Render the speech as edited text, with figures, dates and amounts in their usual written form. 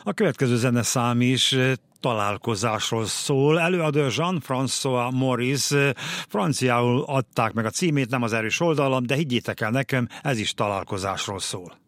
A következő zeneszám is találkozásról szól. Előadó Jean-François Maurice, franciául adták meg a címét, nem az erős oldalam, de higgyétek el nekem, ez is találkozásról szól.